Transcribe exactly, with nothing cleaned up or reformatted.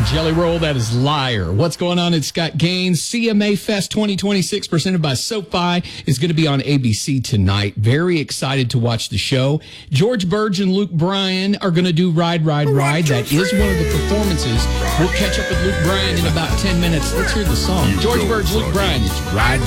Jelly Roll, that is Liar. What's going on? It's Scott Gaines. C M A Fest twenty twenty-six, presented by SoFi, is going to be on A B C tonight. Very excited to watch the show. George Burge and Luke Bryan are going to do Ride, Ride, Ride. That is one of the performances. We'll catch up with Luke Bryan in about ten minutes. Let's hear the song. George Burge, Luke Bryan. It's Ride,